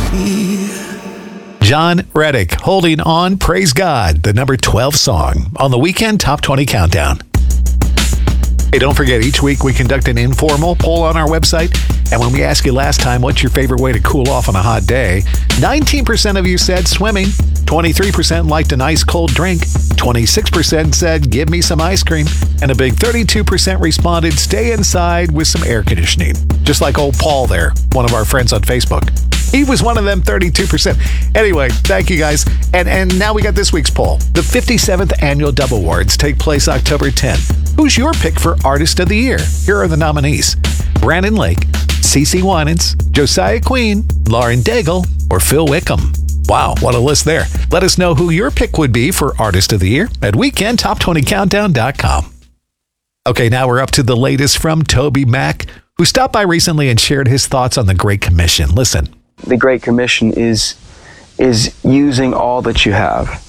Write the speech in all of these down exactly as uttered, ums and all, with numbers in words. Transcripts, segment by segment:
John Reddick, Holding On, Praise God, the number twelve song on the Weekend Top twenty Countdown. Hey, don't forget, each week we conduct an informal poll on our website. And when we asked you last time what's your favorite way to cool off on a hot day, nineteen percent of you said swimming, twenty-three percent liked a nice cold drink, twenty-six percent said give me some ice cream, and a big thirty-two percent responded stay inside with some air conditioning. Just like old Paul there, one of our friends on Facebook. He was one of them thirty-two percent. Anyway, thank you guys. And and now we got this week's poll. The fifty-seventh Annual Dove Awards take place October tenth. Who's your pick for Artist of the Year? Here are the nominees. Brandon Lake, CeCe Winans, Josiah Queen, Lauren Daigle, or Phil Wickham. Wow, what a list there. Let us know who your pick would be for Artist of the Year at weekend top twenty countdown dot com. Okay, now we're up to the latest from Toby Mac, who stopped by recently and shared his thoughts on the Great Commission. Listen. The Great Commission is is using all that you have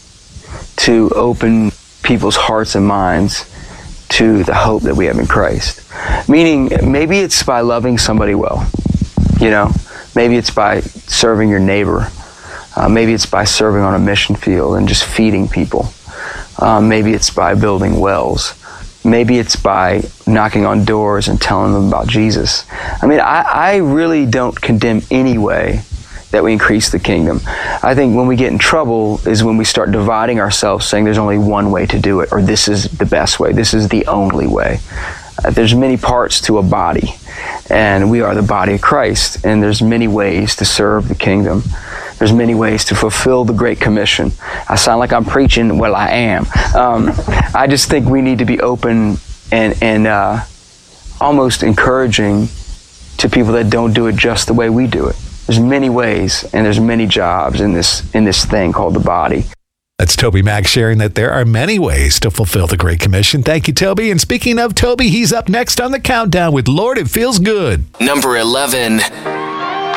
to open people's hearts and minds to the hope that we have in Christ. Meaning, maybe it's by loving somebody well, you know, maybe it's by serving your neighbor, uh, maybe it's by serving on a mission field and just feeding people, um, maybe it's by building wells, maybe it's by knocking on doors and telling them about Jesus. I mean, I, I really don't condemn any way that we increase the kingdom. I think when we get in trouble is when we start dividing ourselves, saying there's only one way to do it, or this is the best way, this is the only way. Uh, there's many parts to a body, and we are the body of Christ, and there's many ways to serve the kingdom. There's many ways to fulfill the Great Commission. I sound like I'm preaching. Well, I am. Um, I just think we need to be open and, and uh, almost encouraging to people that don't do it just the way we do it. There's many ways, and there's many jobs in this in this thing called the body. That's Toby Mac sharing that there are many ways to fulfill the Great Commission. Thank you, Toby. And speaking of Toby, he's up next on the countdown with Lord, It Feels Good. Number eleven.